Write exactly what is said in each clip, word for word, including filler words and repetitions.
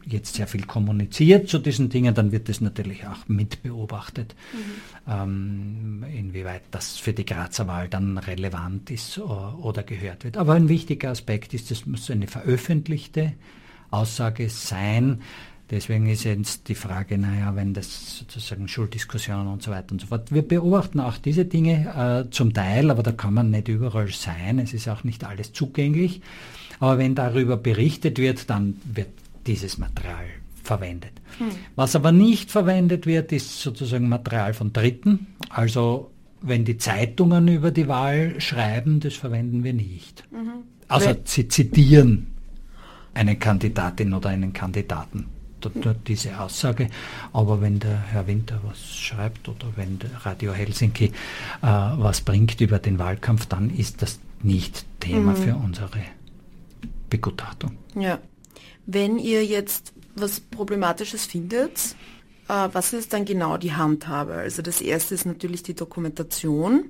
jetzt sehr viel kommuniziert zu diesen Dingen, dann wird das natürlich auch mit beobachtet, mhm. ähm, inwieweit das für die Grazer Wahl dann relevant ist oder, oder gehört wird. Aber ein wichtiger Aspekt ist, es muss eine veröffentlichte Aussage sein. Deswegen ist jetzt die Frage, naja, wenn das sozusagen Schulddiskussionen und so weiter und so fort. Wir beobachten auch diese Dinge äh, zum Teil, aber da kann man nicht überall sein. Es ist auch nicht alles zugänglich. Aber wenn darüber berichtet wird, dann wird dieses Material verwendet. Hm. Was aber nicht verwendet wird, ist sozusagen Material von Dritten. Also wenn die Zeitungen über die Wahl schreiben, das verwenden wir nicht. Mhm. Also We- sie zitieren eine Kandidatin oder einen Kandidaten. Diese Aussage, aber wenn der Herr Winter was schreibt oder wenn der Radio Helsinki äh, was bringt über den Wahlkampf, dann ist das nicht Thema mhm. für unsere Begutachtung. Ja. Wenn ihr jetzt was Problematisches findet, äh, was ist dann genau die Handhabe? Also das erste ist natürlich die Dokumentation,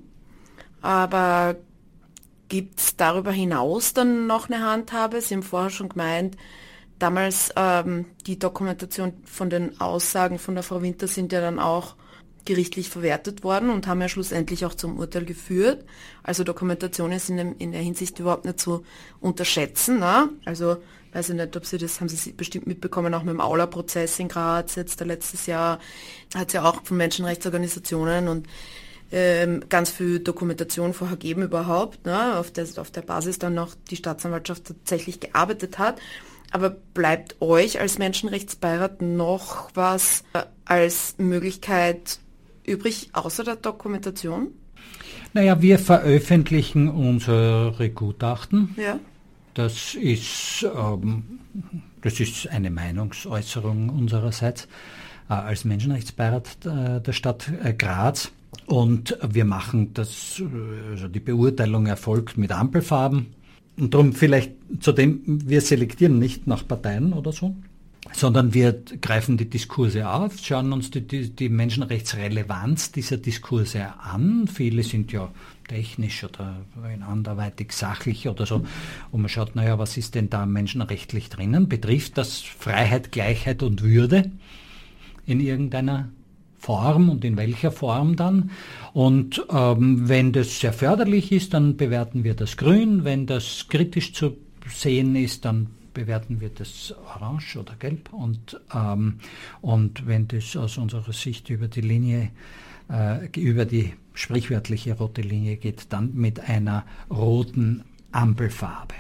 aber gibt es darüber hinaus dann noch eine Handhabe? Sie haben vorher schon gemeint, damals ähm, die Dokumentation von den Aussagen von der Frau Winter sind ja dann auch gerichtlich verwertet worden und haben ja schlussendlich auch zum Urteil geführt. Also Dokumentation ist in, dem, in der Hinsicht überhaupt nicht zu unterschätzen. Ne? Also weiß ich nicht, ob Sie das, haben Sie bestimmt mitbekommen, auch mit dem Aula-Prozess in Graz jetzt der letztes Jahr, hat es ja auch von Menschenrechtsorganisationen und ähm, ganz viel Dokumentation vorher gegeben überhaupt, ne? auf, der, auf der Basis dann noch die Staatsanwaltschaft tatsächlich gearbeitet hat. Aber bleibt euch als Menschenrechtsbeirat noch was äh, als Möglichkeit übrig, außer der Dokumentation? Naja, wir veröffentlichen unsere Gutachten. Ja. Das ist, ähm, das ist eine Meinungsäußerung unsererseits äh, als Menschenrechtsbeirat äh, der Stadt äh, Graz. Und wir machen das, äh, also die Beurteilung erfolgt mit Ampelfarben. Und darum vielleicht zudem, wir selektieren nicht nach Parteien oder so, sondern wir greifen die Diskurse auf, schauen uns die, die, die Menschenrechtsrelevanz dieser Diskurse an. Viele sind ja technisch oder anderweitig sachlich oder so. Und man schaut, naja, was ist denn da menschenrechtlich drinnen? Betrifft das Freiheit, Gleichheit und Würde in irgendeiner Form und in welcher Form dann? Und ähm, wenn das sehr förderlich ist, dann bewerten wir das grün. Wenn das kritisch zu sehen ist, dann bewerten wir das orange oder gelb. Und, ähm, und wenn das aus unserer Sicht über die Linie, äh, über die sprichwörtliche rote Linie geht, dann mit einer roten Ampelfarbe.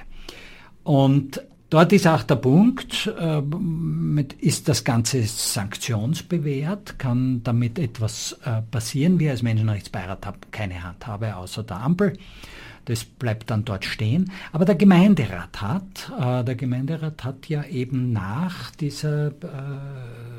Und dort ist auch der Punkt, äh, mit, ist das Ganze sanktionsbewehrt, kann damit etwas äh, passieren. Wir als Menschenrechtsbeirat haben keine Handhabe außer der Ampel. Das bleibt dann dort stehen. Aber der Gemeinderat hat, äh, der Gemeinderat hat ja eben nach dieser äh,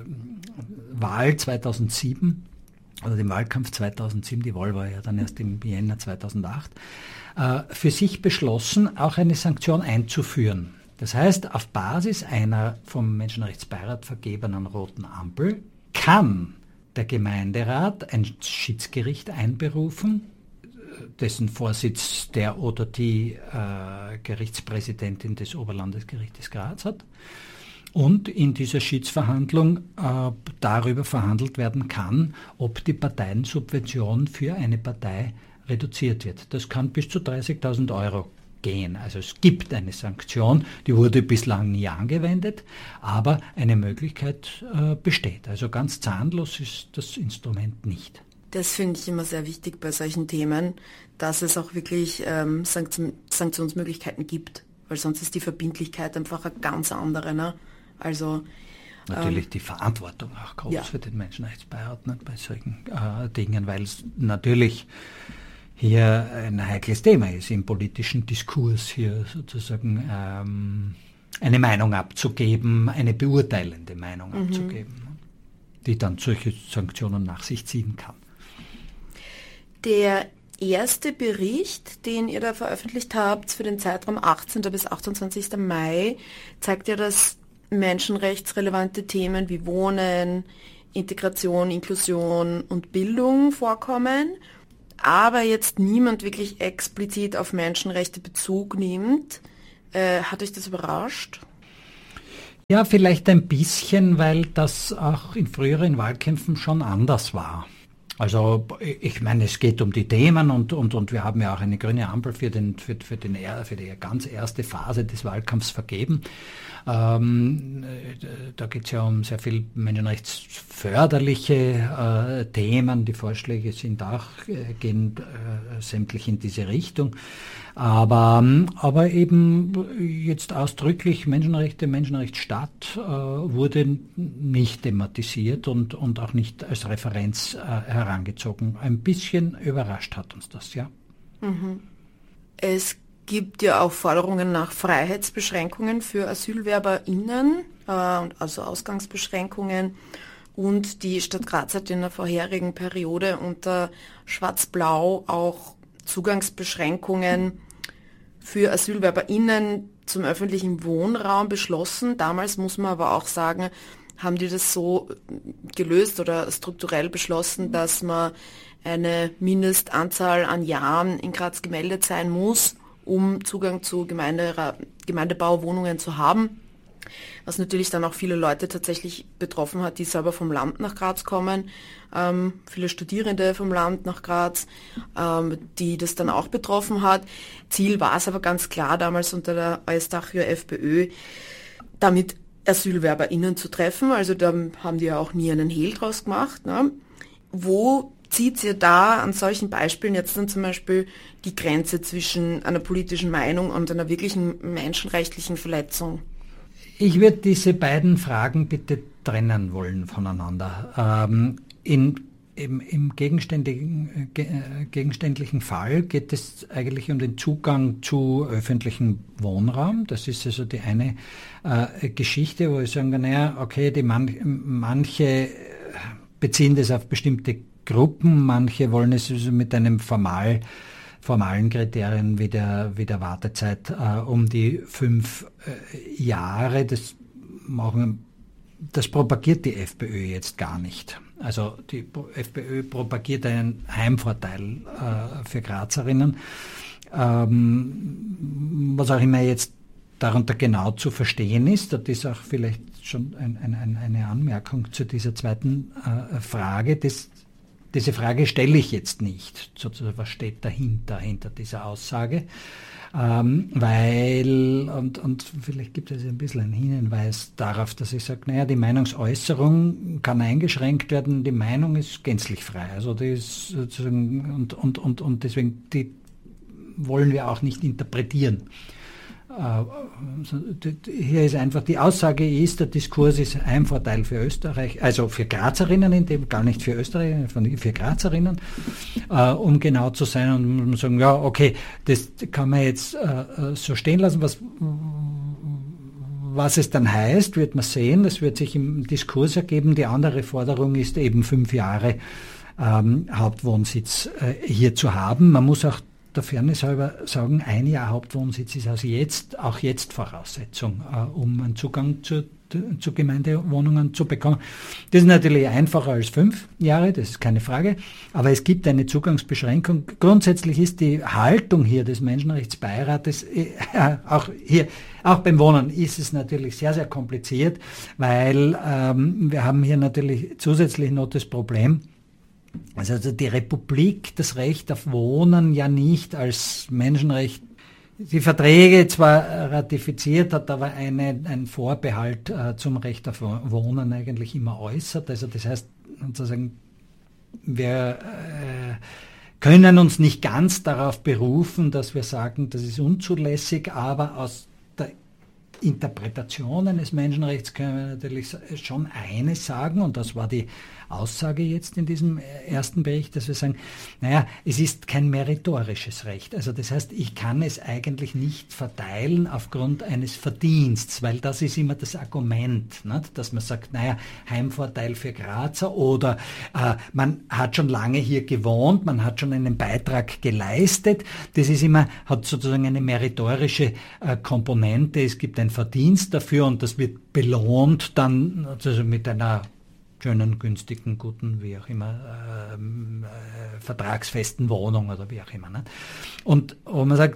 Wahl zweitausendsieben, oder dem Wahlkampf zweitausendsieben, die Wahl war ja dann erst im Jänner zweitausendacht, äh, für sich beschlossen, auch eine Sanktion einzuführen. Das heißt, auf Basis einer vom Menschenrechtsbeirat vergebenen roten Ampel kann der Gemeinderat ein Schiedsgericht einberufen, dessen Vorsitz der oder die äh, Gerichtspräsidentin des Oberlandesgerichtes Graz hat, und in dieser Schiedsverhandlung äh, darüber verhandelt werden kann, ob die Parteiensubvention für eine Partei reduziert wird. Das kann bis zu dreißigtausend Euro gehen. Also es gibt eine Sanktion, die wurde bislang nie angewendet, aber eine Möglichkeit äh, besteht. Also ganz zahnlos ist das Instrument nicht. Das finde ich immer sehr wichtig bei solchen Themen, dass es auch wirklich ähm, Sanktion- Sanktionsmöglichkeiten gibt, weil sonst ist die Verbindlichkeit einfach eine ganz andere. Ne? Also Natürlich ähm, die Verantwortung auch groß, ja, für den Menschenrechtsbeirat, ne, bei solchen äh, Dingen, weil es natürlich hier ein heikles Thema ist, im politischen Diskurs hier sozusagen ähm, eine Meinung abzugeben, eine beurteilende Meinung mhm. abzugeben, die dann solche Sanktionen nach sich ziehen kann. Der erste Bericht, den ihr da veröffentlicht habt für den Zeitraum achtzehnten bis achtundzwanzigsten Mai, zeigt ja, dass menschenrechtsrelevante Themen wie Wohnen, Integration, Inklusion und Bildung vorkommen, aber jetzt niemand wirklich explizit auf Menschenrechte Bezug nimmt. Äh, hat euch das überrascht? Ja, vielleicht ein bisschen, weil das auch in früheren Wahlkämpfen schon anders war. Also ich meine, es geht um die Themen und, und, und wir haben ja auch eine grüne Ampel für, den, für, für, den, für die ganz erste Phase des Wahlkampfs vergeben. Ähm, da geht es ja um sehr viel menschenrechtsförderliche äh, Themen. Die Vorschläge sind auch, äh, gehen äh, sämtlich in diese Richtung. Aber, aber eben jetzt ausdrücklich Menschenrechte, Menschenrechtsstaat äh, wurde nicht thematisiert und, und auch nicht als Referenz äh, herangezogen. Ein bisschen überrascht hat uns das, ja. Mhm. Es gibt ja auch Forderungen nach Freiheitsbeschränkungen für AsylwerberInnen, äh, also Ausgangsbeschränkungen. Und die Stadt Graz hat in der vorherigen Periode unter Schwarz-Blau auch Zugangsbeschränkungen für AsylwerberInnen zum öffentlichen Wohnraum beschlossen. Damals, muss man aber auch sagen, haben die das so gelöst oder strukturell beschlossen, dass man eine Mindestanzahl an Jahren in Graz gemeldet sein muss, um Zugang zu Gemeinde, Gemeindebauwohnungen zu haben. Was natürlich dann auch viele Leute tatsächlich betroffen hat, die selber vom Land nach Graz kommen. Ähm, viele Studierende vom Land nach Graz, ähm, die das dann auch betroffen hat. Ziel war es aber ganz klar damals unter der Eustachio FPÖ, damit AsylwerberInnen zu treffen. Also da haben die ja auch nie einen Hehl draus gemacht. Ne? Wo zieht ihr da an solchen Beispielen jetzt dann zum Beispiel die Grenze zwischen einer politischen Meinung und einer wirklichen menschenrechtlichen Verletzung? Ich würde diese beiden Fragen bitte trennen wollen voneinander. Ähm, in, im im gegenständigen, ge, gegenständlichen Fall geht es eigentlich um den Zugang zu öffentlichem Wohnraum. Das ist also die eine äh, Geschichte, wo ich sagen kann, naja, okay, die man, manche beziehen das auf bestimmte Gruppen, manche wollen es also mit einem formal formalen Kriterien wie der, wie der Wartezeit äh, um die fünf äh, Jahre. Das, machen, das propagiert die FPÖ jetzt gar nicht. Also die FPÖ propagiert einen Heimvorteil äh, für Grazerinnen. Ähm, was auch immer jetzt darunter genau zu verstehen ist, das ist auch vielleicht schon ein, ein, eine Anmerkung zu dieser zweiten äh, Frage, das Diese Frage stelle ich jetzt nicht. Sozusagen, was steht dahinter, hinter dieser Aussage? Ähm, weil, und, und vielleicht gibt es ein bisschen einen Hinweis darauf, dass ich sage, naja, die Meinungsäußerung kann eingeschränkt werden, die Meinung ist gänzlich frei. Also die ist sozusagen, und, und, und, und deswegen die wollen wir auch nicht interpretieren. Hier ist einfach, die Aussage ist, der Diskurs ist ein Vorteil für Österreich, also für Grazerinnen, in dem, gar nicht für Österreich, für Grazerinnen, äh, um genau zu sein und man sagen, ja, okay, das kann man jetzt äh, so stehen lassen, was, was es dann heißt, wird man sehen, das wird sich im Diskurs ergeben. Die andere Forderung ist eben fünf Jahre ähm, Hauptwohnsitz äh, hier zu haben. Man muss auch der Fairness halber sagen, ein Jahr Hauptwohnsitz ist also jetzt, auch jetzt Voraussetzung, äh, um einen Zugang zu, zu Gemeindewohnungen zu bekommen. Das ist natürlich einfacher als fünf Jahre, das ist keine Frage, aber es gibt eine Zugangsbeschränkung. Grundsätzlich ist die Haltung hier des Menschenrechtsbeirates, äh, auch hier, auch beim Wohnen ist es natürlich sehr, sehr kompliziert, weil ähm, wir haben hier natürlich zusätzlich noch das Problem, also die Republik das Recht auf Wohnen ja nicht als Menschenrecht, die Verträge zwar ratifiziert hat, aber eine, ein Vorbehalt äh, zum Recht auf Wohnen eigentlich immer äußert. Also das heißt, sozusagen, wir äh, können uns nicht ganz darauf berufen, dass wir sagen, das ist unzulässig, aber aus der Interpretation eines Menschenrechts können wir natürlich schon eines sagen, und das war die Aussage jetzt in diesem ersten Bericht, dass wir sagen, naja, es ist kein meritorisches Recht. Also das heißt, ich kann es eigentlich nicht verteilen aufgrund eines Verdienstes, weil das ist immer das Argument, nicht? Dass man sagt, naja, Heimvorteil für Grazer oder äh, man hat schon lange hier gewohnt, man hat schon einen Beitrag geleistet. Das ist immer, hat sozusagen eine meritorische äh, Komponente. Es gibt ein Verdienst dafür und das wird belohnt dann also mit einer schönen, günstigen, guten, wie auch immer, äh, äh, vertragsfesten Wohnung oder wie auch immer. Ne? Und wo man sagt,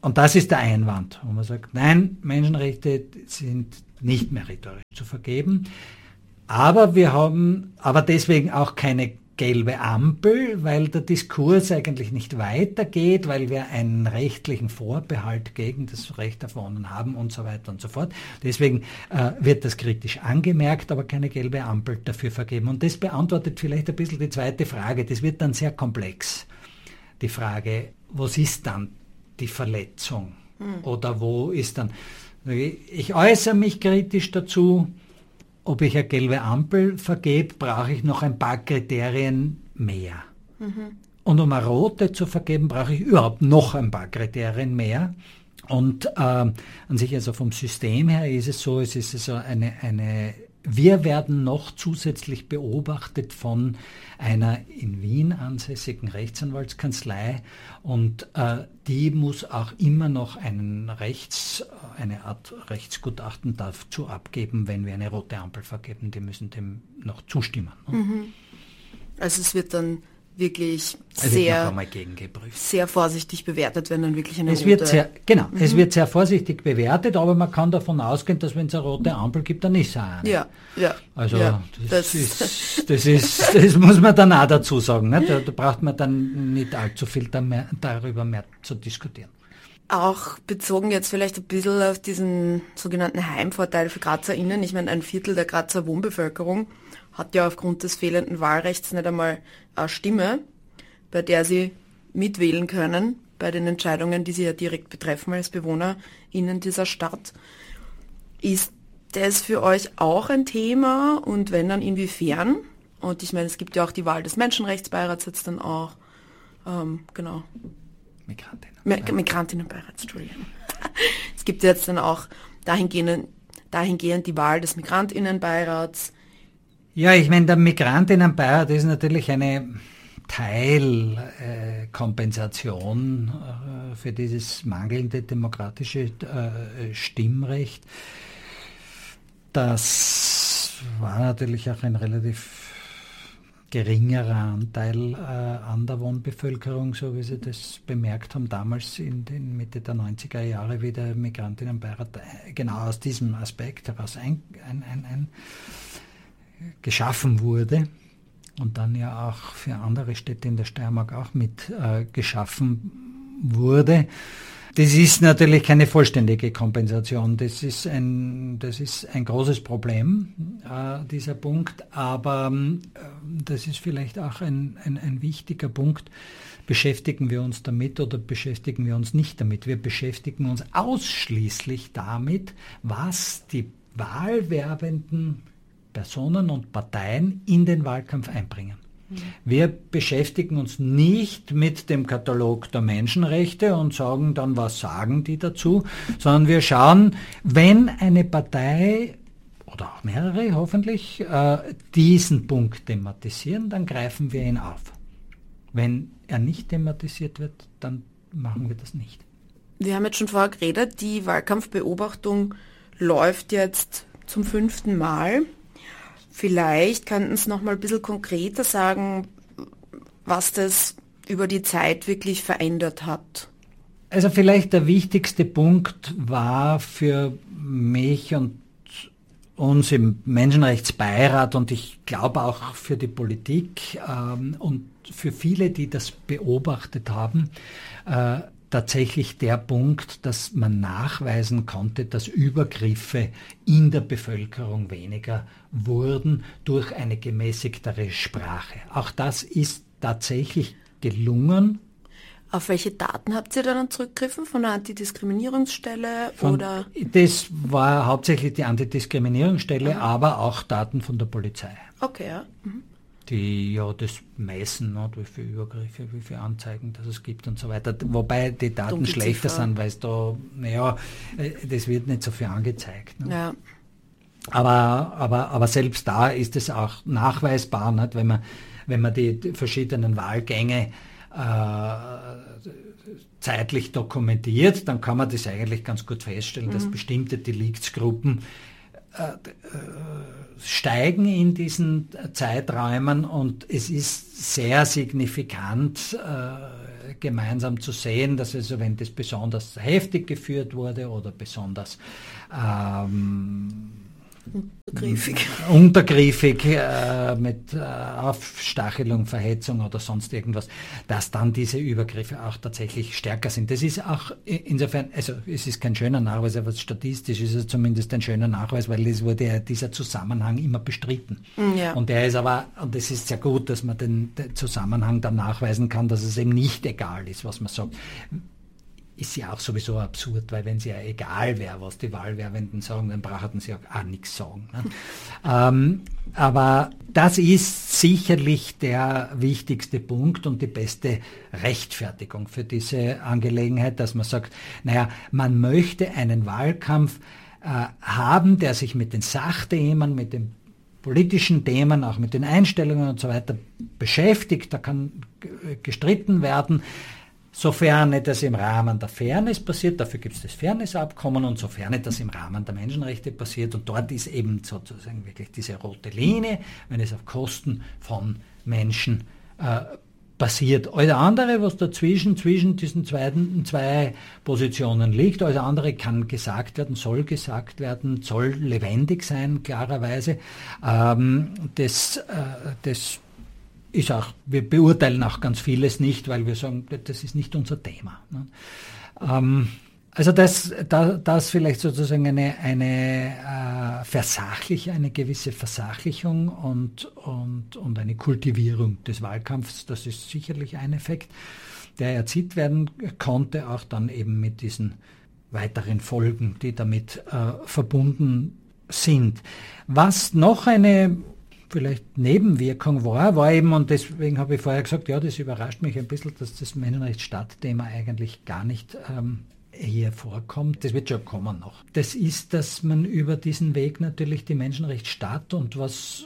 und das ist der Einwand, wo man sagt, nein, Menschenrechte sind nicht mehr rhetorisch zu vergeben. Aber wir haben aber deswegen auch keine gelbe Ampel, weil der Diskurs eigentlich nicht weitergeht, weil wir einen rechtlichen Vorbehalt gegen das Recht auf Wohnen haben und so weiter und so fort. Deswegen äh, wird das kritisch angemerkt, aber keine gelbe Ampel dafür vergeben. Und das beantwortet vielleicht ein bisschen die zweite Frage. Das wird dann sehr komplex. Die Frage, was ist dann die Verletzung? Hm. Oder wo ist dann... Ich äußere mich kritisch dazu, ob ich eine gelbe Ampel vergebe, brauche ich noch ein paar Kriterien mehr. Mhm. Und um eine rote zu vergeben, brauche ich überhaupt noch ein paar Kriterien mehr. Und äh, an sich, also vom System her ist es so, es ist so eine, eine, wir werden noch zusätzlich beobachtet von einer in Wien ansässigen Rechtsanwaltskanzlei und äh, die muss auch immer noch einen Rechts, eine Art Rechtsgutachten dazu abgeben, wenn wir eine rote Ampel vergeben. Die müssen dem noch zustimmen. Ne? Mhm. Also es wird dann wirklich sehr, sehr vorsichtig bewertet, wenn dann wirklich eine es rote... Wird sehr, genau, mhm. es wird sehr vorsichtig bewertet, aber man kann davon ausgehen, dass wenn es eine rote Ampel gibt, dann ist es eine. Ja, ja. Also ja, das, das, ist, das, ist, das muss man dann auch dazu sagen. Ne? Da, da braucht man dann nicht allzu viel da mehr, darüber mehr zu diskutieren. Auch bezogen jetzt vielleicht ein bisschen auf diesen sogenannten Heimvorteil für GrazerInnen. Ich meine, ein Viertel der Grazer Wohnbevölkerung hat ja aufgrund des fehlenden Wahlrechts nicht einmal eine Stimme, bei der sie mitwählen können, bei den Entscheidungen, die sie ja direkt betreffen als BewohnerInnen dieser Stadt. Ist das für euch auch ein Thema und wenn dann inwiefern? Und ich meine, es gibt ja auch die Wahl des Menschenrechtsbeirats jetzt dann auch. Ähm, genau. Migrantinnenbeirats. Migrantinnenbeirats, Entschuldigung. Es gibt jetzt dann auch dahingehend, dahingehend die Wahl des Migrantinnenbeirats. Ja, ich meine, der Migrantinnenbeirat ist natürlich eine Teilkompensation äh, für dieses mangelnde demokratische äh, Stimmrecht. Das war natürlich auch ein relativ geringerer Anteil äh, an der Wohnbevölkerung, so wie Sie das bemerkt haben, damals in den Mitte der neunziger Jahre, wie der Migrantinnenbeirat äh, genau aus diesem Aspekt heraus ein, ein, ein, ein geschaffen wurde und dann ja auch für andere Städte in der Steiermark auch mit äh, geschaffen wurde. Das ist natürlich keine vollständige Kompensation. Das ist ein, das ist ein großes Problem, äh, dieser Punkt. Aber äh, das ist vielleicht auch ein, ein, ein wichtiger Punkt. Beschäftigen wir uns damit oder beschäftigen wir uns nicht damit? Wir beschäftigen uns ausschließlich damit, was die wahlwerbenden Personen und Parteien in den Wahlkampf einbringen. Wir beschäftigen uns nicht mit dem Katalog der Menschenrechte und sagen dann, was sagen die dazu, sondern wir schauen, wenn eine Partei oder auch mehrere hoffentlich äh, diesen Punkt thematisieren, dann greifen wir ihn auf. Wenn er nicht thematisiert wird, dann machen wir das nicht. Wir haben jetzt schon vorher geredet, die Wahlkampfbeobachtung läuft jetzt zum fünften Mal. Vielleicht könnten Sie noch mal ein bisschen konkreter sagen, was das über die Zeit wirklich verändert hat. Also vielleicht der wichtigste Punkt war für mich und uns im Menschenrechtsbeirat und ich glaube auch für die Politik ähm, und für viele, die das beobachtet haben, äh, tatsächlich der Punkt, dass man nachweisen konnte, dass Übergriffe in der Bevölkerung weniger wurden durch eine gemäßigtere Sprache. Auch das ist tatsächlich gelungen. Auf welche Daten habt ihr dann zurückgegriffen? Von der Antidiskriminierungsstelle? Von, oder? Das war hauptsächlich die Antidiskriminierungsstelle, Aha. aber auch Daten von der Polizei. Okay, ja. Mhm. Die ja das messen, ne, wie viele Übergriffe, wie viele Anzeigen das es gibt und so weiter. Wobei die Daten Dunkle schlechter Ziffer. sind, weil es da, naja, das wird nicht so viel angezeigt. Ne? Ja. Aber, aber, aber selbst da ist es auch nachweisbar, nicht, wenn man, wenn man die, die verschiedenen Wahlgänge äh, zeitlich dokumentiert, dann kann man das eigentlich ganz gut feststellen, mhm. dass bestimmte Deliktsgruppen äh, steigen in diesen Zeiträumen und es ist sehr signifikant äh, gemeinsam zu sehen, dass also wenn das besonders heftig geführt wurde oder besonders ähm, Untergriffig. Untergriffig äh, mit äh, Aufstachelung, Verhetzung oder sonst irgendwas, dass dann diese Übergriffe auch tatsächlich stärker sind. Das ist auch insofern, also es ist kein schöner Nachweis, aber statistisch ist es zumindest ein schöner Nachweis, weil es wurde ja dieser Zusammenhang immer bestritten. Ja. Und der ist aber, und es ist sehr gut, dass man den, den Zusammenhang dann nachweisen kann, dass es eben nicht egal ist, was man sagt. Ist ja auch sowieso absurd, weil wenn es ja egal wäre, was die Wahlwerbenden sagen, dann brauchten sie auch, auch nichts sagen. Ne? ähm, aber das ist sicherlich der wichtigste Punkt und die beste Rechtfertigung für diese Angelegenheit, dass man sagt, naja, man möchte einen Wahlkampf äh, haben, der sich mit den Sachthemen, mit den politischen Themen, auch mit den Einstellungen und so weiter beschäftigt. Da kann gestritten werden. Sofern das im Rahmen der Fairness passiert, dafür gibt es das Fairnessabkommen und sofern das im Rahmen der Menschenrechte passiert und dort ist eben sozusagen wirklich diese rote Linie, wenn es auf Kosten von Menschen äh, passiert. Alles andere, was dazwischen, zwischen diesen zweiten, zwei Positionen liegt, alles andere kann gesagt werden, soll gesagt werden, soll lebendig sein, klarerweise. Ähm, das, äh, das ist auch, wir beurteilen auch ganz vieles nicht, weil wir sagen, das ist nicht unser Thema. Ne? Ähm, also das, da, das vielleicht sozusagen eine, eine äh, Versachlich, eine gewisse Versachlichung und, und, und eine Kultivierung des Wahlkampfs, das ist sicherlich ein Effekt, der erzielt werden konnte, auch dann eben mit diesen weiteren Folgen, die damit äh, verbunden sind. Was noch eine vielleicht Nebenwirkung war, war eben, und deswegen habe ich vorher gesagt, ja, das überrascht mich ein bisschen, dass das Menschenrechtsstaat-Thema eigentlich gar nicht ähm, hier vorkommt. Das wird schon kommen noch. Das ist, dass man über diesen Weg natürlich die Menschenrechtsstaat und was,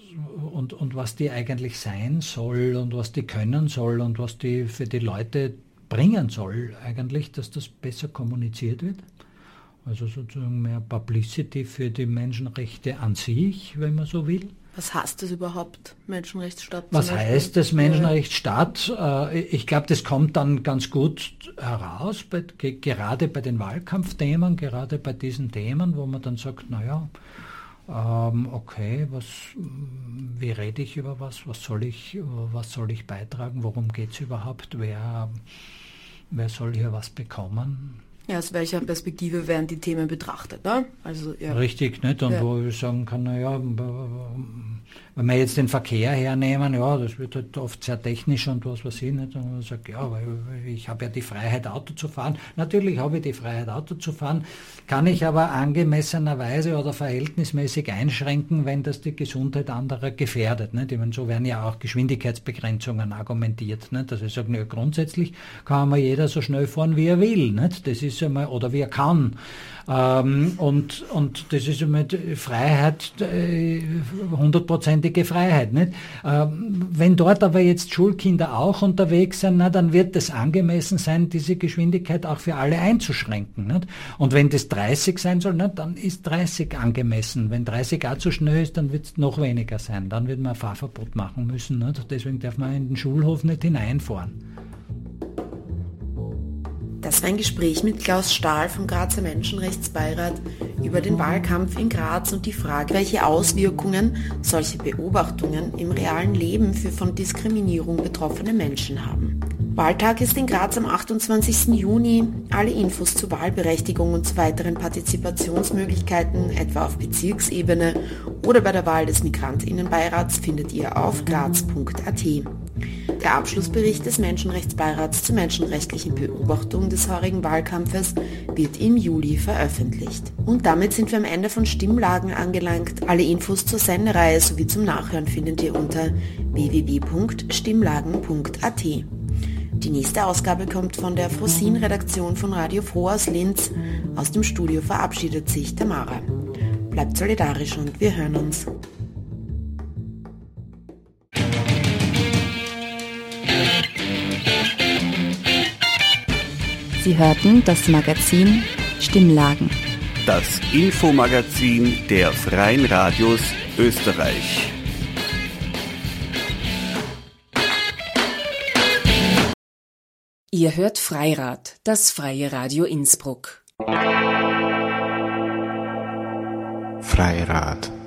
und, und was die eigentlich sein soll und was die können soll und was die für die Leute bringen soll eigentlich, dass das besser kommuniziert wird. Also sozusagen mehr Publicity für die Menschenrechte an sich, wenn man so will. Was heißt das überhaupt, Menschenrechtsstaat? Was heißt das, Menschenrechtsstaat? Ich glaube, das kommt dann ganz gut heraus, bei, gerade bei den Wahlkampfthemen, gerade bei diesen Themen, wo man dann sagt, naja, ähm, okay, was, wie rede ich über was, was soll ich, was soll ich beitragen, worum geht es überhaupt, wer, wer soll hier was bekommen? Ja, aus welcher Perspektive werden die Themen betrachtet, ne? Also, ja. Richtig, nicht? Und ja. Wo ich sagen kann, naja, wenn wir jetzt den Verkehr hernehmen, ja, das wird halt oft sehr technisch und was weiß ich nicht. Und man sagt, ja, weil ich habe ja die Freiheit, Auto zu fahren. Natürlich habe ich die Freiheit, Auto zu fahren, kann ich aber angemessenerweise oder verhältnismäßig einschränken, wenn das die Gesundheit anderer gefährdet. Nicht? Ich meine, so werden ja auch Geschwindigkeitsbegrenzungen argumentiert. Nicht? Dass ich sage, ja, grundsätzlich kann man jeder so schnell fahren, wie er will. Nicht? Das ist einmal, oder wie er kann. Ähm, und, und das ist einmal Freiheit, hundertprozentige Freiheit. Nicht? Ähm, wenn dort aber jetzt Schulkinder auch unterwegs sind, na, dann wird es angemessen sein, diese Geschwindigkeit auch für alle einzuschränken. Nicht? Und wenn das dreißig sein soll, na, dann ist dreißig angemessen. Wenn dreißig auch zu schnell ist, dann wird es noch weniger sein. Dann wird man ein Fahrverbot machen müssen. Nicht? Deswegen darf man in den Schulhof nicht hineinfahren. Das war ein Gespräch mit Klaus Stahl vom Grazer Menschenrechtsbeirat über den Wahlkampf in Graz und die Frage, welche Auswirkungen solche Beobachtungen im realen Leben für von Diskriminierung betroffene Menschen haben. Wahltag ist in Graz am achtundzwanzigsten Juni. Alle Infos zur Wahlberechtigung und zu weiteren Partizipationsmöglichkeiten, etwa auf Bezirksebene oder bei der Wahl des Migrantinnenbeirats, findet ihr auf graz punkt a t. Der Abschlussbericht des Menschenrechtsbeirats zur menschenrechtlichen Beobachtung des heurigen Wahlkampfes wird im Juli veröffentlicht. Und damit sind wir am Ende von Stimmlagen angelangt. Alle Infos zur Sendereihe sowie zum Nachhören findet ihr unter w w w punkt stimmlagen punkt a t. Die nächste Ausgabe kommt von der Frosin-Redaktion von Radio Froh aus Linz. Aus dem Studio verabschiedet sich Tamara. Bleibt solidarisch und wir hören uns. Sie hörten das Magazin Stimmlagen. Das Infomagazin der Freien Radios Österreich. Ihr hört Freirad, das freie Radio Innsbruck. Freirad.